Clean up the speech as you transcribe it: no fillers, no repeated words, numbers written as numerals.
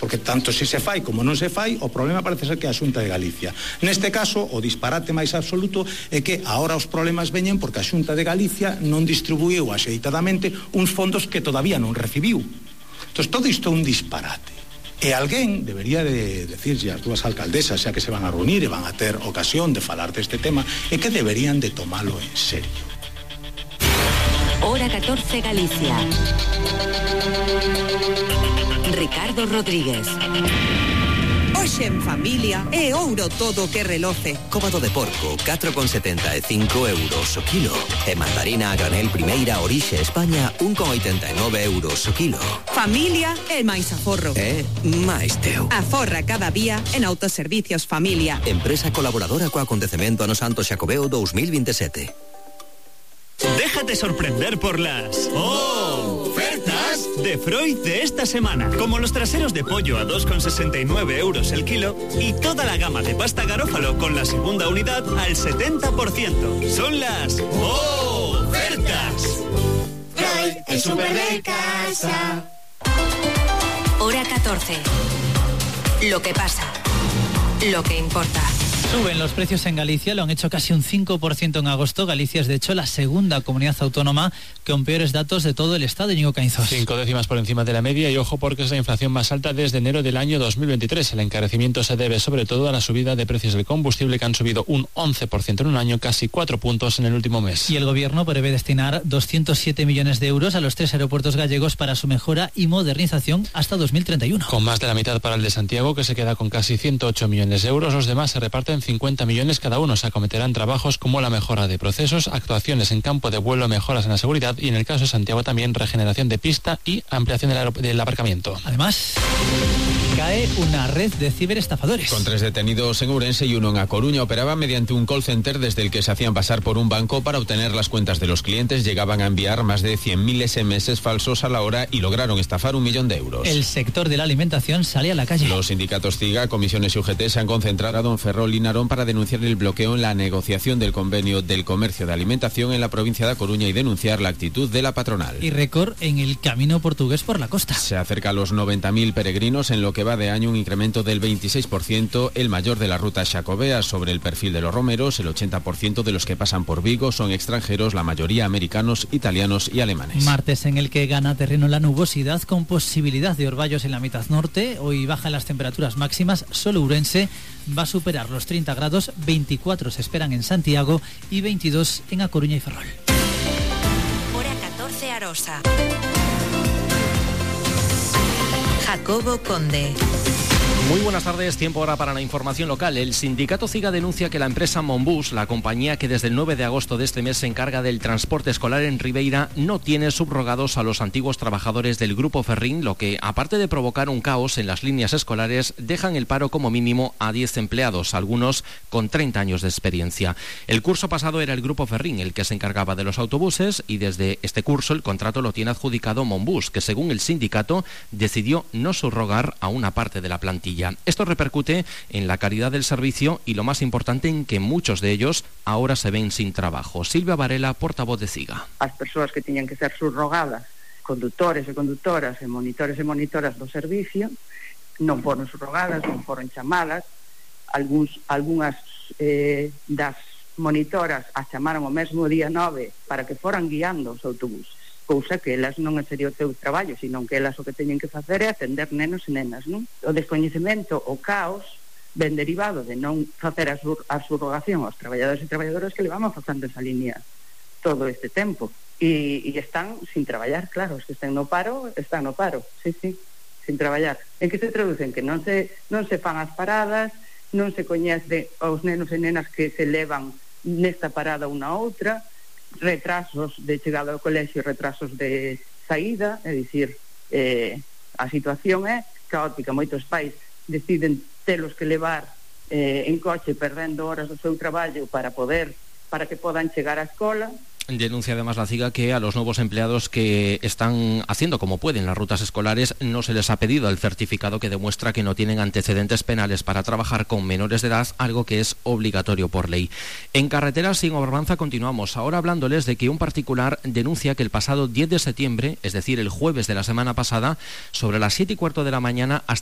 porque tanto se fai como non se fai, o problema parece ser que é a Xunta de Galicia. Neste caso, o disparate máis absoluto é que agora os problemas veñen porque a Xunta de Galicia non distribuiu axeitadamente uns fondos que todavía non recibiu. Entón, todo isto é un disparate. E alguén debería de decirlle ás dúas alcaldesas, xa que se van a reunir e van a ter ocasión de falar deste tema, e que deberían de tomalo en serio. Hora 14 Galicia. Ricardo Rodríguez. Hoxe en familia é ouro todo que reloce. Cóbado de porco, 4,75 euros o kilo. E mandarina a granel primeira orixe España, 1,89 euros o kilo. Familia é máis aforro. É máis teu. Aforra cada día en Autoservicios Familia. Empresa colaboradora co acontecemento Ano Santo Xacobeo 2027. Déjate sorprender por las ofertas de Freud de esta semana. Como los traseros de pollo a 2,69 euros el kilo y toda la gama de pasta Garófalo con la segunda unidad al 70%. Son las ofertas. Freud, el súper de casa. Hora 14. Lo que pasa. Lo que importa. Suben los precios en Galicia, lo han hecho casi un 5% en agosto. Galicia es, de hecho, la segunda comunidad autónoma con peores datos de todo el estado. Íñigo Caínzos. 5 décimas por encima de la media y ojo porque es la inflación más alta desde enero del año 2023. El encarecimiento se debe sobre todo a la subida de precios del combustible que han subido un 11% en un año, casi 4 puntos en el último mes. Y el gobierno prevé destinar 207 millones de euros a los 3 aeropuertos gallegos para su mejora y modernización hasta 2031. Con más de la mitad para el de Santiago, que se queda con casi 108 millones de euros. Los demás se reparten 50 millones cada uno. Se acometerán trabajos como la mejora de procesos, actuaciones en campo de vuelo, mejoras en la seguridad y en el caso de Santiago también regeneración de pista y ampliación del aparcamiento. Además, cae una red de ciberestafadores. Con 3 detenidos en Ourense y uno en A Coruña. Operaban mediante un call center desde el que se hacían pasar por un banco para obtener las cuentas de los clientes. Llegaban a enviar más de 100.000 SMS falsos a la hora y lograron estafar 1 millón de euros. El sector de la alimentación sale a la calle. Los sindicatos CIGA, comisiones y UGT se han concentrado a Don Ferrol Linarón para denunciar el bloqueo en la negociación del convenio del comercio de alimentación en la provincia de A Coruña y denunciar la actitud de la patronal. Y récord en el camino portugués por la costa. Se acerca a los 90.000 peregrinos, en lo que va de año un incremento del 26%, el mayor de la ruta xacobea. Sobre el perfil de los romeros, el 80% de los que pasan por Vigo son extranjeros, la mayoría americanos, italianos y alemanes. Martes en el que gana terreno la nubosidad con posibilidad de orvallos en la mitad norte. Hoy bajan las temperaturas máximas, solo Ourense va a superar los 30 grados, 24 se esperan en Santiago y 22 en A Coruña y Ferrol. Hora 14 Arosa. Jacobo Conde. Muy buenas tardes, tiempo ahora para la información local. El sindicato CIGA denuncia que la empresa Monbus, la compañía que desde el 9 de agosto de este mes se encarga del transporte escolar en Ribeira, no tiene subrogados a los antiguos trabajadores del Grupo Ferrín, lo que, aparte de provocar un caos en las líneas escolares, dejan el paro como mínimo a 10 empleados, algunos con 30 años de experiencia. El curso pasado era el Grupo Ferrín el que se encargaba de los autobuses y desde este curso el contrato lo tiene adjudicado Monbus, que según el sindicato decidió no subrogar a una parte de la plantilla. Esto repercute en la calidad del servicio y, lo más importante, en que muchos de ellos ahora se ven sin trabajo. Silvia Varela, portavoz de CIGA. As persoas que tiñan que ser subrogadas, conductores e conductoras e monitoras do servicio, non foron subrogadas, non foron chamadas. Algunhas das monitoras as chamaron o mesmo día 9 para que foran guiando os autobuses. Cousa que elas non sería o seu traballo, sino que elas o que teñen que facer é atender nenos e nenas, non? O descoñecemento, o caos, ben derivado de non facer a subrogación aos traballadores e traballadoras que levamos facendo esa línea todo este tempo. E están sin traballar, claro, os que están no paro, sí, sin traballar. En que se traducen? Que non se fan as paradas, non se coñece aos nenos e nenas que se levan nesta parada unha a outra, retrasos de chegada ao colexio, retrasos de saída, é dicir, a situación é caótica. Moitos pais deciden telos que levar en coche perdendo horas do seu traballo para que podan chegar á escola. Denuncia además la CIGA que a los nuevos empleados que están haciendo como pueden las rutas escolares no se les ha pedido el certificado que demuestra que no tienen antecedentes penales para trabajar con menores de edad, algo que es obligatorio por ley. En Carreteras sin Gobernanza continuamos ahora hablándoles de que un particular denuncia que el pasado 10 de septiembre, es decir, el jueves de la semana pasada, sobre las 7:15 de la mañana, hasta